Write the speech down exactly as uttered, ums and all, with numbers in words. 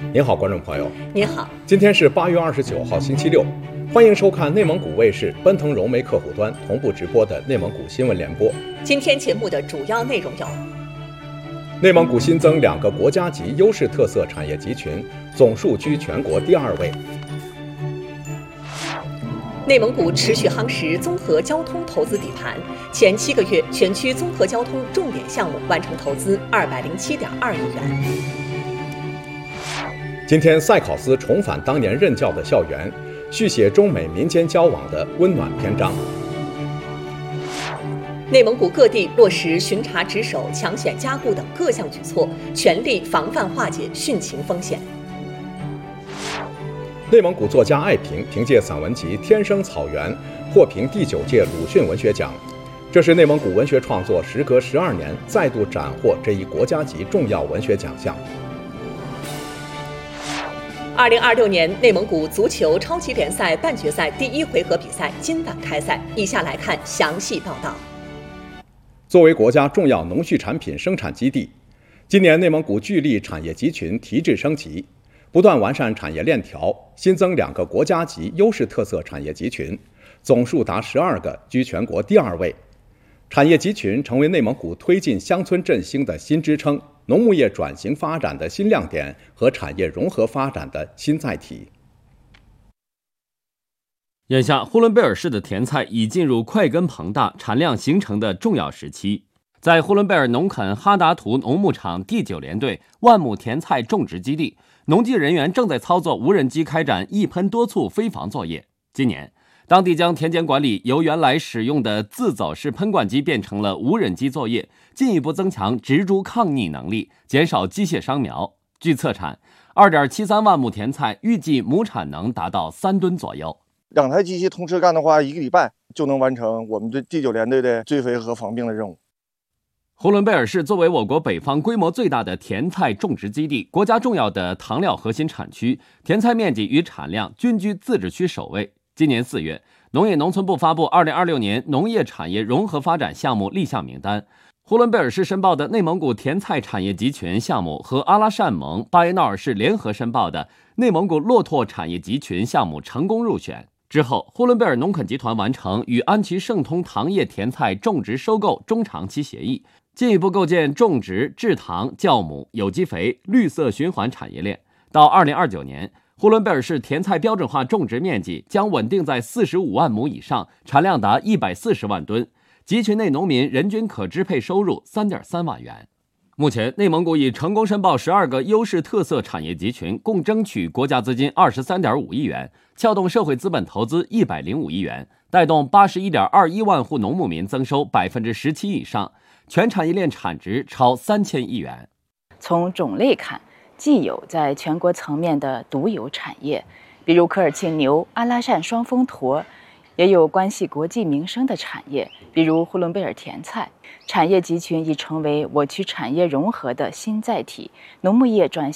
您好，观众朋友。 您好， 今天是八月二十九号，星期六，欢迎收看内蒙古卫视奔腾融媒客户端同步直播的内蒙古新闻联播。 今天节目的主要内容有： 内蒙古新增两个国家级优势特色产业集群，总数居全国第二位。 内蒙古持续夯实综合交通投资底盘，前七个月全区综合交通重点项目完成投资二百零七点二亿元。 今天，赛考斯重返当年任教的校园，续写中美民间交往的温暖篇章。 内蒙古各地落实巡查值守、抢险加固等各项举措，全力防范化解汛情风险。 内蒙古作家艾平凭借散文集《天生草原》获评第九届鲁迅文学奖，这是内蒙古文学创作时隔十二年再度斩获这一国家级重要文学奖项。 二零二六年内蒙古足球超级联赛半决赛第一回合比赛今晚开赛，以下来看详细报道。 作为国家重要农畜产品生产基地，今年内蒙古聚力产业集群提质升级，不断完善产业链条，新增两个国家级优势特色产业集群，总数达十二个，居全国第二位。产业集群成为内蒙古推进乡村振兴的新支撑，农牧业转型发展的新亮点和产业融合发展的新载体。 眼下，呼伦贝尔市的甜菜已进入快根膨大、产量形成的重要时期。在呼伦贝尔农垦哈达图农牧场第九联队万亩甜菜种植基地，农技人员正在操作无人机开展一喷多促飞防作业。今年，当地将田间管理由原来使用的自走式喷灌机变成了无人机作业，进一步增强植株抗逆能力，减少机械伤苗。据测产， 二点七三万亩甜菜预计亩产能达到三吨左右。 两台机器同时干的话，一个礼拜就能完成我们的第九联队的追肥和防病的任务。 呼伦贝尔市作为我国北方规模最大的甜菜种植基地，国家重要的糖料核心产区，甜菜面积与产量均居自治区首位。今年四月，农业农村部发布二零二六年农业产业融合发展项目立项名单，呼伦贝尔市申报的内蒙古甜菜产业集群项目和阿拉善盟、巴彦淖尔市联合申报的内蒙古骆驼产业集群项目成功入选。之后，呼伦贝尔农垦集团完成与安琪盛通糖业甜菜种植收购中长期协议，进一步构建种植、制糖、酵母、有机肥、绿色循环产业链。到二零二九年，呼伦贝尔市甜菜标准化种植面积将稳定在四十五万亩以上，产量达一百四十万吨，集群内农民人均可支配收入 三点三万元。目前，内蒙古已成功申报十二个优势特色产业集群，共争取国家资金 二十三点五亿元，撬动社会资本投资一百零五亿元，带动 八十一点二一万户农牧民增收 百分之十七 以上，全产业链产值超三千亿元。 从种类看，既有在全国层面的独有产业，比如科尔沁牛、阿拉善双峰驼，也有关系国际名声的产业，比如呼伦贝尔甜菜。产业集群已成为我区产业融合的新载体，农牧业转型